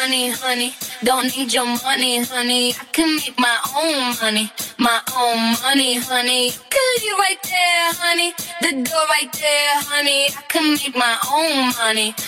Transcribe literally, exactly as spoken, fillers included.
money, honey. Don't need your money, honey. I can make my own money, my own money, honey. Could you right there, honey? The door right there, honey. I can make my own money,